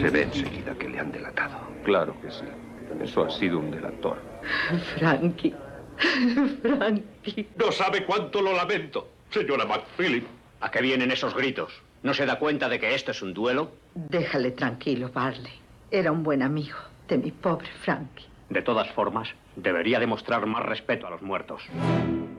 Se ve enseguida que le han delatado. Claro que sí. Eso ha sido un delator. Frankie. Frankie. No sabe cuánto lo lamento, señora McPhilip. ¿A qué vienen esos gritos? ¿No se da cuenta de que esto es un duelo? Déjale tranquilo, Barley. Era un buen amigo de mi pobre Frankie. De todas formas, debería demostrar más respeto a los muertos.